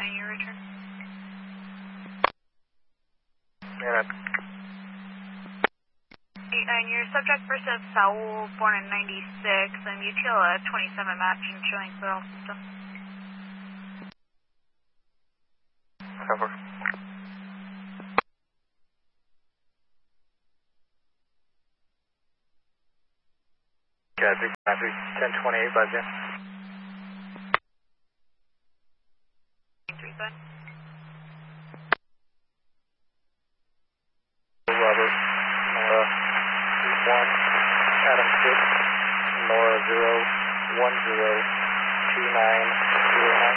on your return. Yeah. And your subject first is Saul, born in 96, and UTL 27 match and showing for all system. Over. Copy, 1028, buzz in. 3 5.